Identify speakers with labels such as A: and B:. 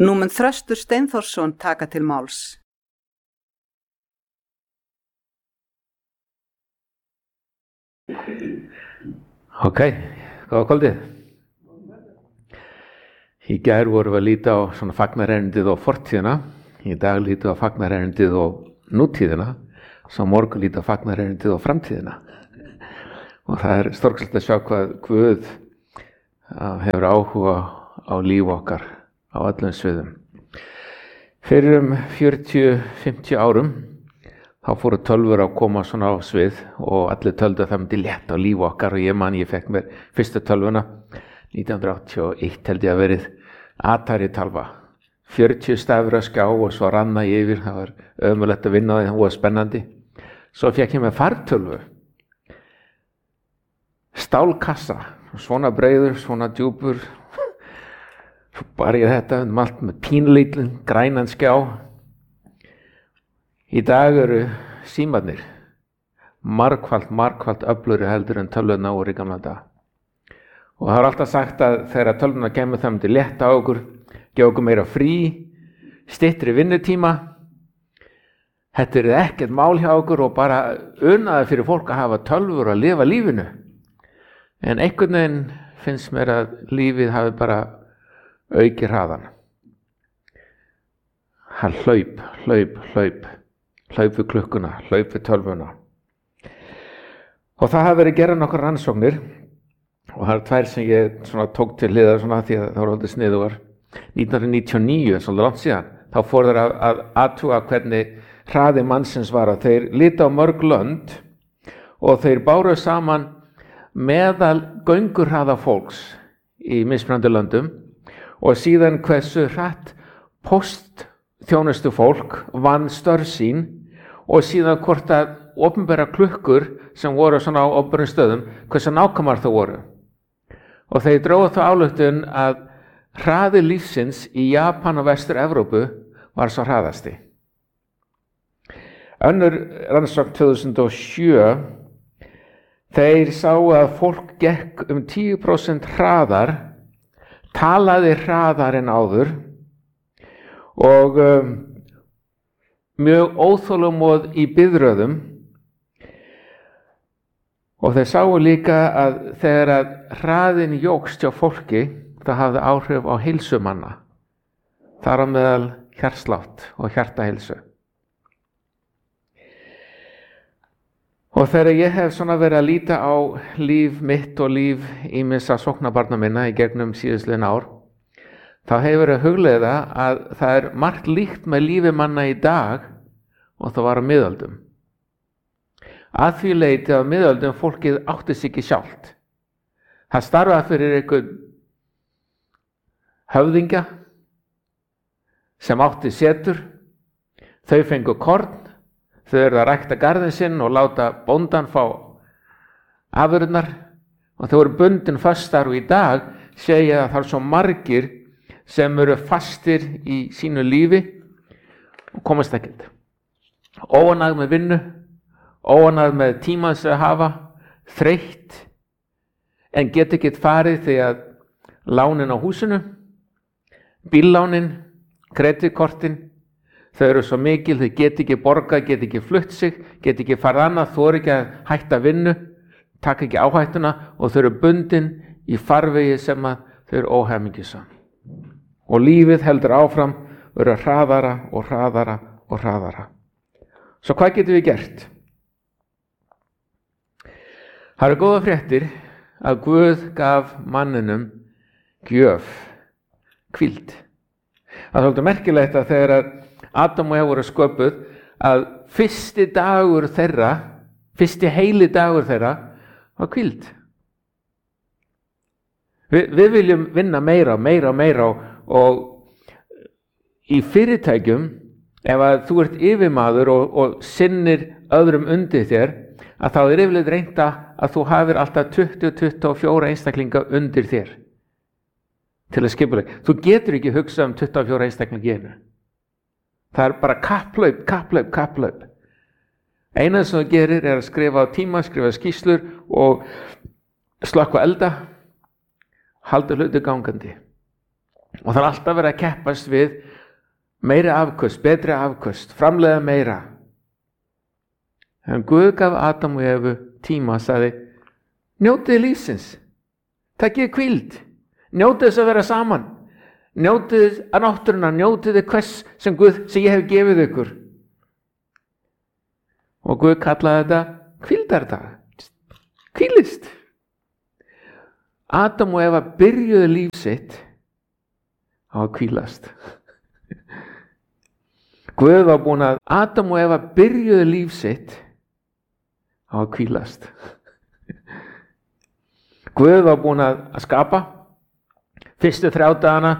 A: Nú mun Þröstur Steinþórsson taka til máls.
B: Ok, góða kvöldið. Í gær vorum við að líta á svona fagnaðarerindið og fortíðina. Í dag lítum við á fagnaðarerindið og nútíðina. Svo morgun lítum við á fagnaðarerindið og framtíðina. Og það stórkostlegt að sjá hvað Guð hefur áhuga á líf okkar á öllum sviðum. Fyrir 40-50 árum þá fóru tölvur að koma svona á svið og allir töldu að það myndi létta á líf okkar og ég fekk mér fyrstu tölvuna 1981 held ég að verið Atari talva. 40 stafur að skjá og svo ranna ég yfir, það var ömurlegt að vinna það var spennandi. Svo fekk ég mér fartölvu. Stálkassa, svona breiður, svona djúpur. Svo bar ég þetta allt með pínlítlinn, grænan skjá. Í dag eru símarnir margfalt öflugri heldur en tölvurnar voru í gamla daga. Og það er alltaf sagt að þegar tölvurnar kemur það myndi létta á okkur, gefa okkur meira frí, styttri vinnutíma. Þetta er ekkert mál hjá okkur og bara unaði fyrir fólk að hafa tölvur og að lifa lífinu. En einhvern veginn finnst mér að lífið hafi bara aukið hraðan. Það hlaup við klukkuna, hlaup við tölvuna. Og það hafi verið gerað nokkrar rannsóknir og það tvær sem ég tók til hliðar því að það voru aldrei sniðugar. 1999, svolítið langt síðan, þá fór þeir að athuga hvernig hraði mannsins var að þeir líta á mörg lönd og þeir báru saman meðal göngurhraða fólks í mismunandi löndum og síðan hversu hratt póstþjónustu fólk vann störf sín og síðan hvort að opinbera klukkur sem voru svona á opinberum stöðum, hversu nákvæmar það voru. Og þeir drógu þá ályktun að hraði lífsins í Japan og Vestur-Evrópu var svo hraðasti. Önnur rannsókn 2007, þeir sáu að fólk gekk 10% hraðar, talaði hraðar en áður og mjög óþolinmóð í biðröðum. Og þeir sáu líka að þegar að hraðin jókst hjá fólki, það hafði áhrif á heilsu manna. Þar á meðal hjartslátt og hjartaheilsu. Og þegar ég hef verið að líta á líf mitt og líf ýmissa sóknarbarna minna í gegnum síðastliðin ár, þá hefur verið að hugleiða að það er margt líkt með lífi manna í dag og það var á miðöldum. Að því leyti að miðöldum fólkið átti sig ekki sjálft. Það starfaði fyrir einhvern höfðingja sem átti setur, þau fengu korn, þau eru að rækta garðinn sinn og láta bóndan fá afurðirnar og þau eru bundin fastar og í dag segja að það er svo margir sem eru fastir í sínu lífi og komast ekkert. Óánægð með vinnu, óánægð með tímann sem hafa, þreytt, en get ekki farið því að lánin á húsinu, bíllánin, kreditkortin, þau eru svo mikil, þau get ekki borgað, get ekki flutt sig, get ekki farið annað, þor ekki að hætta vinnu, taka ekki áhættuna og þau eru bundin í farvegi sem að þau eru óhamingjusam. Og lífið heldur áfram, verður hraðara og hraðara og hraðara. Svo hvað getum við gert? Það eru góða fréttir að Guð gaf manninum gjöf, hvíld. Það er svolítið merkilegt að þegar Adam og Eva voru sköpuð að fyrsti heili dagur þeirra var hvíld. Við viljum vinna meira og í fyrirtækjum, ef að þú ert yfirmaður og sinnir öðrum undir þér, að þá er yfirleitt reynt að þú hafir alltaf 20-24 einstaklinga undir þér til að skipuleggja. Þú getur ekki hugsað 24 einstaklinga í einu. Það er bara kapplaup. Eina sem þú gerir er að skrifa á tíma, skrifa skýrslur og slökkva elda, halda hluti gangandi. Og það er alltaf verið að keppast við meiri afköst, betri afköst, framleiða meira. En Guð gaf Adam og Evu tíma og sagði, njótið lífsins, takið hvíld, njótið þess að vera saman, njótið að náttúruna, njótið hvers sem ég hef gefið ykkur. Og Guð kallaði þetta hvíldardag, hvílist. Adam og Eva byrjuðu líf sitt á að hvílast. Guð var búin að Adam og Eva byrjuðu líf sitt á að hvílast. Guð var búin að skapa fyrstu 3 dagana,